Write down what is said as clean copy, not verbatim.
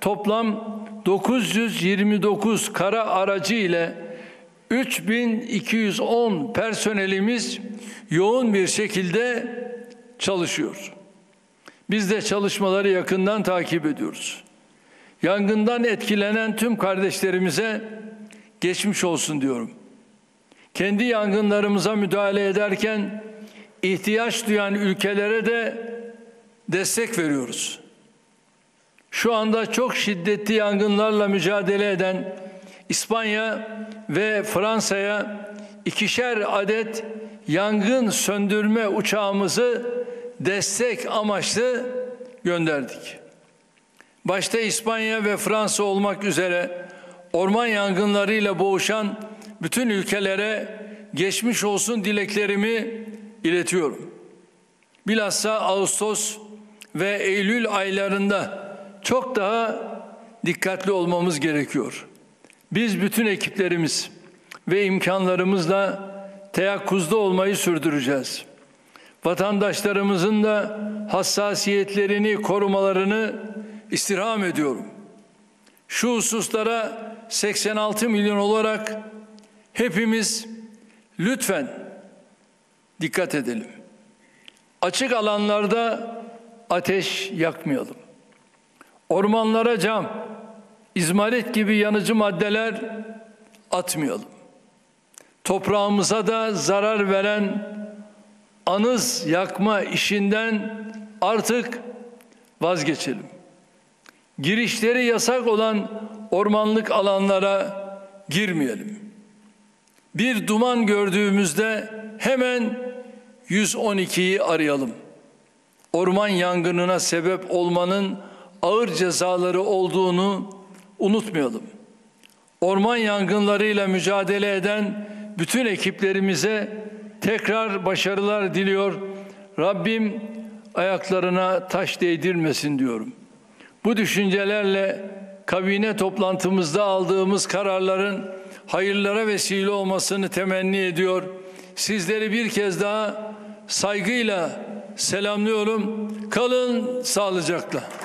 toplam 929 kara aracı ile 3210 personelimiz yoğun bir şekilde çalışıyor. Biz de çalışmaları yakından takip ediyoruz. Yangından etkilenen tüm kardeşlerimize geçmiş olsun diyorum. Kendi yangınlarımıza müdahale ederken ihtiyaç duyan ülkelere de destek veriyoruz. Şu anda çok şiddetli yangınlarla mücadele eden İspanya ve Fransa'ya 2'şer adet yangın söndürme uçağımızı destek amaçlı gönderdik. Başta İspanya ve Fransa olmak üzere orman yangınlarıyla boğuşan bütün ülkelere geçmiş olsun dileklerimi iletiyorum. Bilhassa Ağustos ve Eylül aylarında çok daha dikkatli olmamız gerekiyor. Biz bütün ekiplerimiz ve imkanlarımızla teyakkuzda olmayı sürdüreceğiz. Vatandaşlarımızın da hassasiyetlerini korumalarını istirham ediyorum. Şu hususlara 86 milyon olarak hepimiz lütfen dikkat edelim. Açık alanlarda ateş yakmayalım. Ormanlara cam, izmarit gibi yanıcı maddeler atmayalım. Toprağımıza da zarar veren anız yakma işinden artık vazgeçelim. Girişleri yasak olan ormanlık alanlara girmeyelim. Bir duman gördüğümüzde hemen 112'yi arayalım. Orman yangınına sebep olmanın ağır cezaları olduğunu unutmayalım. Orman yangınlarıyla mücadele eden bütün ekiplerimize tekrar başarılar diliyor. Rabbim ayaklarına taş değdirmesin diyorum. Bu düşüncelerle kabine toplantımızda aldığımız kararların hayırlara vesile olmasını temenni ediyor. Sizleri bir kez daha saygıyla selamlıyorum. Kalın sağlıcakla.